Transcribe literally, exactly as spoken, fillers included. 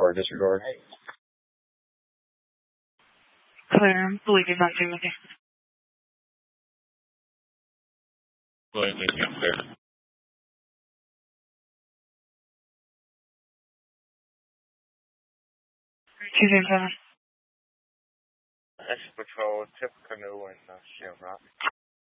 or disregard. Clear. Believe he's not doing with you. Believe me, clear. two zero seven. Extra Patrol, tip canoe, and uh, Chevron.